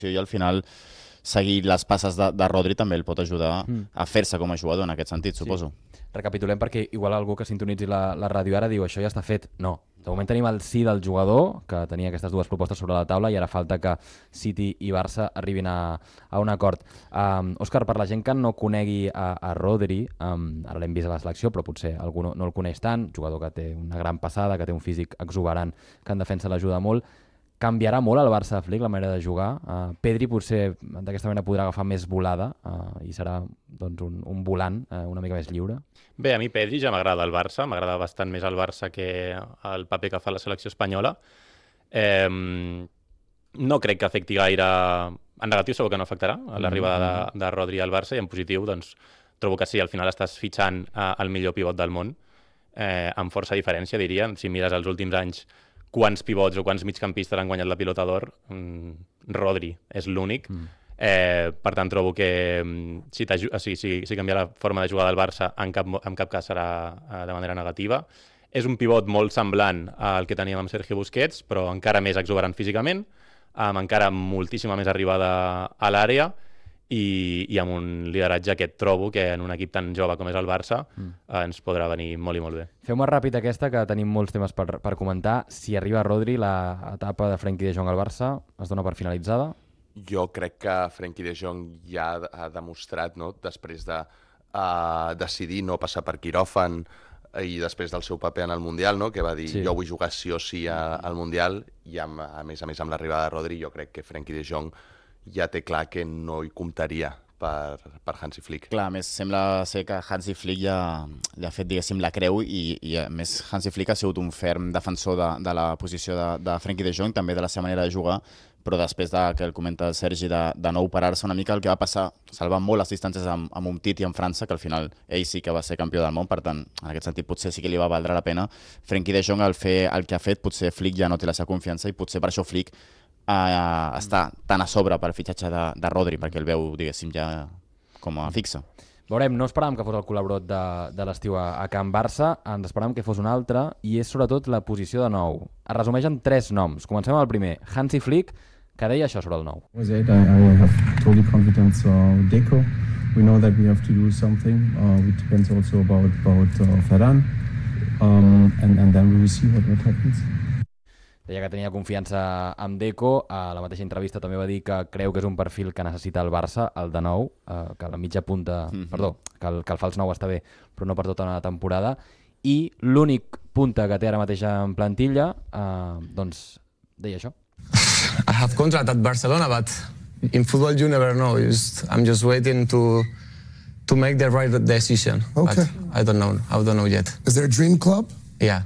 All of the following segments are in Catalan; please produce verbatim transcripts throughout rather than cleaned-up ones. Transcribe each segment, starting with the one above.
I al final seguir les passes de, de Rodri també el pot ajudar mm. a fer-se com a jugador en aquest sentit, suposo. Sí. Recapitulem perquè igual algú que sintonitzi la, la ràdio ara diu això ja està fet. No, de moment tenim el sí del jugador, que tenia aquestes dues propostes sobre la taula, i ara falta que City i Barça arribin a, a un acord. Um, Òscar, per la gent que no conegui a, a Rodri, um, ara l'hem vist a la selecció, però potser algú no, no el coneix tant, jugador que té una gran passada, que té un físic exuberant, que en defensa l'ajuda molt. Canviarà molt el Barça de Flick la manera de jugar. Uh, Pedri potser d'aquesta manera podrà agafar més volada uh, i serà doncs, un, un volant uh, una mica més lliure. Bé, a mi Pedri ja m'agrada el Barça, m'agrada bastant més el Barça que el paper que fa la selecció espanyola. Eh, no crec que afecti gaire... En negatiu segur que no afectarà l'arribada de, de Rodri al Barça, i en positiu doncs, trobo que sí, al final estàs fitxant uh, el millor pivot del món, eh, amb força diferència, diria. Si mires els últims anys quants pivots o quants migcampistes han guanyat la Pilota d'Or, mm, Rodri és l'únic. Mm. Eh, per tant, trobo que mm, si, o sigui, si, si canviar la forma de jugar del Barça en cap, en cap cas serà eh, de manera negativa. És un pivot molt semblant al que teníem amb Sergio Busquets, però encara més exuberant físicament, amb encara moltíssima més arribada a l'àrea, i, i amb un lideratge que trobo que en un equip tan jove com és el Barça mm. eh, ens podrà venir molt i molt bé. Feu-me ràpid aquesta, que tenim molts temes per, per comentar. Si arriba Rodri, l'etapa de Frenkie de Jong al Barça es dona per finalitzada? Jo crec que Frenkie de Jong ja ha demostrat, no?, després de uh, decidir no passar per quiròfan i després del seu paper en el Mundial, no?, que va dir sí. jo vull jugar sí o sí a, al Mundial, i amb, a més a més amb l'arribada de Rodri jo crec que Frenkie de Jong ja té clar que no hi comptaria per, per Hansi Flick. Clar, a més sembla ser que Hansi Flick ja, ja ha fet, diguéssim, la creu, i, i a més Hansi Flick ha sigut un ferm defensor de, de la posició de, de Frenkie de Jong, també de la seva manera de jugar, però després de, que el comenta el Sergi, de, de no operar-se una mica, el que va passar, salvant molt les distàncies amb, amb Umtiti en França, que al final ell sí que va ser campió del món, per tant, en aquest sentit potser sí que li va valdre la pena. Frenkie de Jong, al fer el que ha fet, potser Flick ja no té la seva confiança, i potser per això Flick Uh, està tan a sobre per el fitxatge de, de Rodri, perquè el veu, diguéssim, ja com a fixa. Veurem, no esperàvem que fos el col·laborat de, de l'estiu a, a Can Barça, ens esperàvem que fos un altre, i és sobretot la posició de nou. Es resumeix en tres noms. Comencem amb el primer, Hansi Flick, que deia això sobre el nou. I, I have totally confidence uh, Deco. We know that we have to do something. Uh, it depends also about, about uh, Ferran. Um, and, and then we will see what, what happens. Deia que tenia confiança amb Deco. A la mateixa entrevista també va dir que creu que és un perfil que necessita el Barça, el de nou, eh, que la mitja punta, mm-hmm. perdó, que el, que el fals nou està bé, però no per tota una temporada. I l'únic punta que té ara mateix en plantilla, eh, doncs deia això. I have contract at Barcelona, but in football you never know. Just, I'm just waiting to to make the right decision. Okay. But I don't know. I don't know yet. Is there a dream club? Yeah.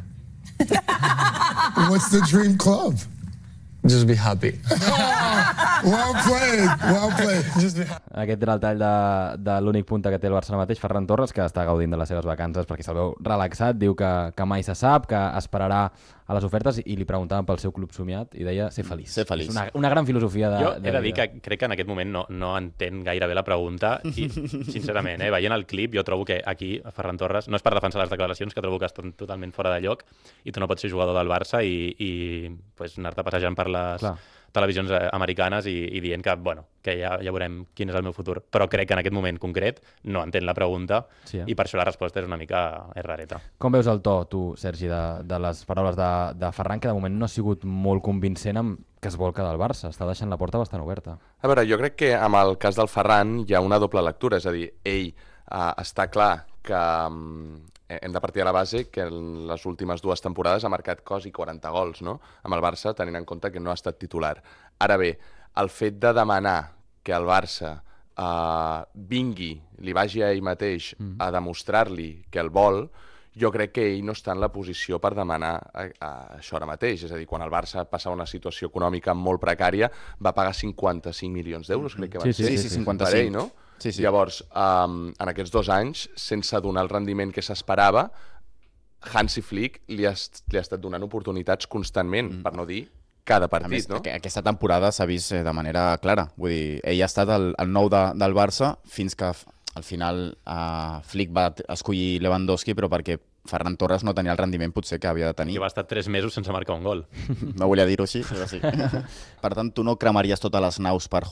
What's the dream club? Just be happy. Oh, well played, well played. Just be happy. Aquest era el tall de, de l'únic punta que té el Barça mateix, Ferran Torres, que està gaudint de les seves vacances perquè se'l veu relaxat, diu que, que mai se sap, que esperarà a les ofertes, i li preguntaven pel seu club somiat i deia ser feliç. Ser feliç. És una, una gran filosofia de... Jo he de de dir que crec que en aquest moment no, no entén gaire bé la pregunta, i sincerament, eh, veient el clip, jo trobo que aquí, a Ferran Torres, no és per defensar les declaracions, que trobo que estan totalment fora de lloc, i tu no pots ser jugador del Barça i, i pues, anar-te passejant per les Clar. televisions americanes i, i dient que, bueno, que ja, ja veurem quin és el meu futur. Però crec que en aquest moment concret no entén la pregunta, sí, eh? I per això la resposta és una mica és rareta. Com veus el to, tu, Sergi, de, de les paraules de, de Ferran, que de moment no ha sigut molt convincent amb que es vol quedar al Barça? Està deixant la porta bastant oberta. A veure, jo crec que amb el cas del Ferran hi ha una doble lectura, és a dir, ell uh, està clar que um, hem de partir de la base que en les últimes dues temporades ha marcat quasi quaranta gols, no?, amb el Barça, tenint en compte que no ha estat titular. Ara bé, el fet de demanar que el Barça uh, vingui, li vagi a ell mateix mm. a demostrar-li que el vol, jo crec que ell no està en la posició per demanar a, a això ara mateix. És a dir, quan el Barça passava una situació econòmica molt precària, va pagar cinquanta-cinc milions d'euros, crec que van sí, sí, ser, sí, sí, cinquanta-cinc. per ell, no? Sí, sí. Llavors, um, en aquests dos anys, sense donar el rendiment que s'esperava, Hansi Flick li ha, li ha estat donant oportunitats constantment, mm. per no dir cada partit, més, no? Aquesta temporada s'ha vist de manera clara. Vull dir, ell ha estat el, el nou de, del Barça fins que al final uh, Flick va escollir Lewandowski, però perquè Ferran Torres no tenia el rendiment potser que havia de tenir. I va estar tres mesos sense marcar un gol. No volia dir-ho així, però sí. Per tant, tu no cremaries totes les naus per